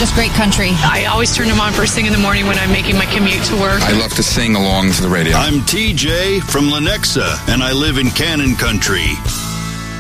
Just great country. I always turn them on first thing in the morning when I'm making my commute to work. I love to sing along to the radio. I'm TJ from Lenexa, and I live in Cannon Country.